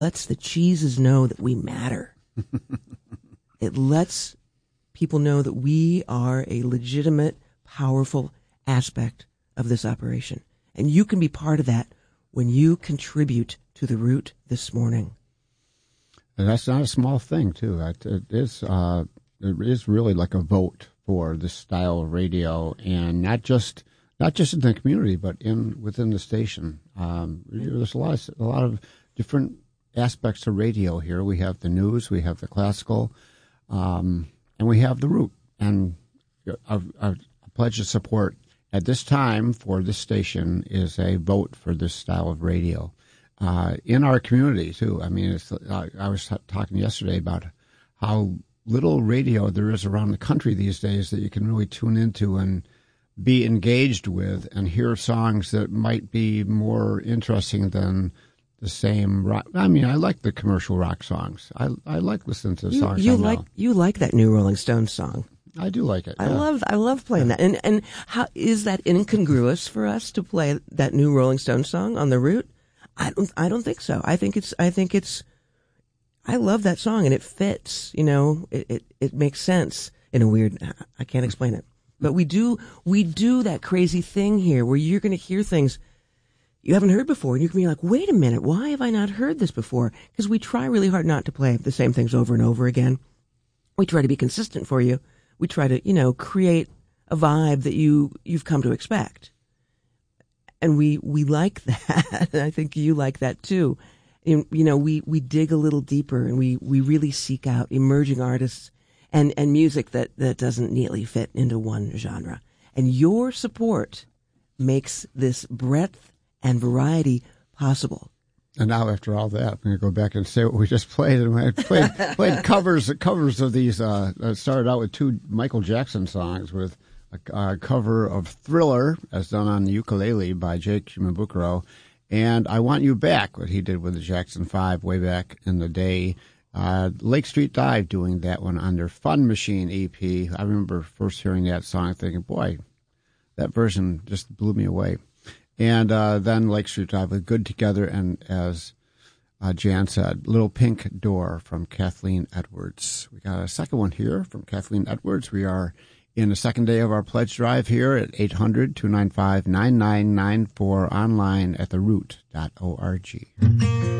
lets the cheeses know that we matter. It lets people know that we are a legitimate, powerful aspect of this operation. And you can be part of that when you contribute to the Root this morning. And that's not a small thing, too. It is really like a vote for this style of radio, and not just in the community, but within the station. There's a lot of different aspects of radio here. We have the news, we have the classical, and we have the Root. And our pledge of support at this time for this station is a vote for this style of radio in our community, too. I mean, I was talking yesterday about how little radio there is around the country these days that you can really tune into and be engaged with and hear songs that might be more interesting than the same rock. I mean, I like the commercial rock songs. I like listening to the songs. You like that new Rolling Stones song. I do like it. I love playing that. And how is that incongruous for us to play that new Rolling Stones song on the Root? I don't think so. I think it's I love that song, and it fits, it makes sense in a weird, I can't explain it. But we do that crazy thing here where you're going to hear things you haven't heard before, and you can be like, wait a minute, why have I not heard this before? Because we try really hard not to play the same things over and over again. We try to be consistent for you. We try to, create a vibe that you've come to expect. And we like that. And I think you like that too. And, we dig a little deeper, and we really seek out emerging artists and music that doesn't neatly fit into one genre. And your support makes this breadth and variety possible. And now, after all that, I'm going to go back and say what we just played. And I played covers of these. Started out with 2 Michael Jackson songs with a cover of Thriller, as done on the ukulele by Jake Shimabukuro, and I Want You Back, what he did with the Jackson 5 way back in the day. Lake Street Dive doing that one on their Fun Machine EP. I remember first hearing that song thinking, boy, that version just blew me away. And then Lake Street Dive with Good Together, and as Jan said, Little Pink Door from Kathleen Edwards. We got a second one here from Kathleen Edwards. We are in the second day of our pledge drive here at 800-295-9994, online at theroot.org.